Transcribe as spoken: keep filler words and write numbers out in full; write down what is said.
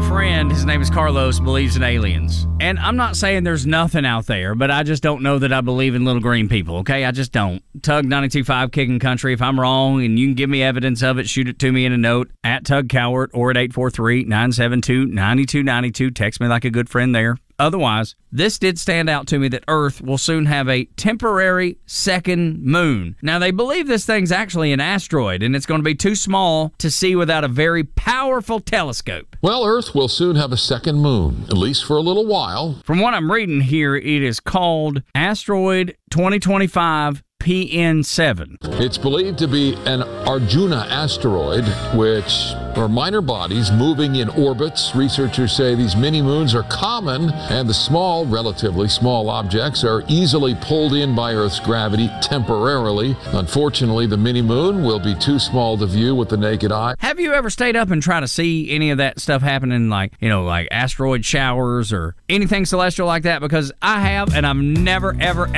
friend, his name is Carlos, believes in aliens. And I'm not saying there's nothing out there, but I just don't know that I believe in little green people, okay? I just don't. Tug ninety-two point five Kicking Country. If I'm wrong and you can give me evidence of it, shoot it to me in a note at Tug Cowart or at eight four three, nine seven two, nine two nine two. Text me like a good friend there. Otherwise, this did stand out to me that Earth will soon have a temporary second moon. Now, they believe this thing's actually an asteroid, and it's going to be too small to see without a very powerful telescope. Well, Earth will soon have a second moon, at least for a little while. From what I'm reading here, it is called Asteroid twenty twenty-five P N seven. It's believed to be an Arjuna asteroid, which are minor bodies moving in orbits. Researchers say these mini-moons are common, and the small, relatively small objects are easily pulled in by Earth's gravity temporarily. Unfortunately, the mini-moon will be too small to view with the naked eye. Have you ever stayed up and tried to see any of that stuff happening, like, you know, like asteroid showers or anything celestial like that? Because I have, and I've never, ever,